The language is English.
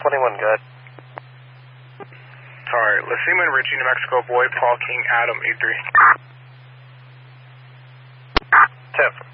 21, go ahead. Sorry, Lacima, Richie, New Mexico, Boy, Paul King, Adam, 83. 10.